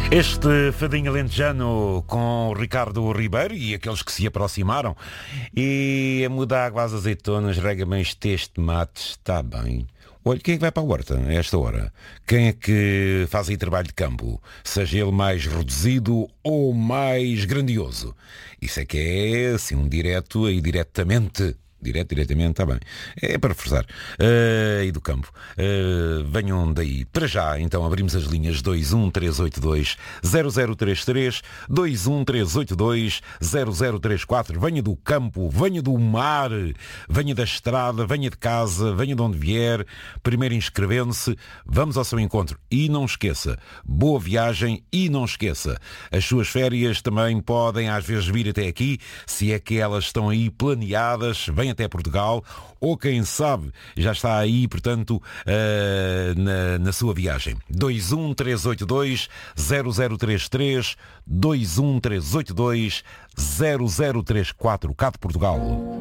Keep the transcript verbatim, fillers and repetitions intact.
Este fadinho alentejano com o Ricardo Ribeiro e aqueles que se aproximaram. E a mudar água às azeitonas, rega bem este tomates, está bem. Olha, quem é que vai para a horta a esta hora? Quem é que faz aí trabalho de campo? Seja ele mais reduzido ou mais grandioso? Isso é que é assim um direto aí diretamente. Direto, diretamente, está bem. É para reforçar. Uh, e do campo. Uh, venham daí. Para já, então, abrimos as linhas dois um três oito dois zero zero três três, dois um três oito dois zero zero três quatro. Venha do campo, venha do mar, venha da estrada, venha de casa, venha de onde vier. Primeiro inscrevendo-se. Vamos ao seu encontro. E não esqueça, boa viagem e não esqueça, as suas férias também podem às vezes vir até aqui, se é que elas estão aí planeadas. Venha até Portugal, ou quem sabe já está aí, portanto, uh, na, na sua viagem. dois um três oito dois zero zero três três, dois um três oito dois zero zero três quatro, cá de Portugal.